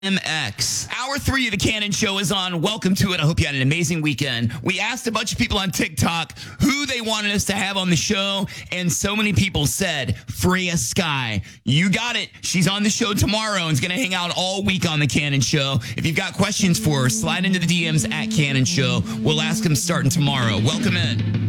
MX. Hour 3 of the Cannon Show is on. Welcome to it. I hope you had an amazing weekend. We asked a bunch of people on TikTok who they wanted us to have on the show, and so many people said Freya Sky. You got it. She's on the show tomorrow and is going to hang out all week on the Cannon Show. If you've got questions for her, slide into the DMs at Cannon Show. We'll ask them starting tomorrow. Welcome in.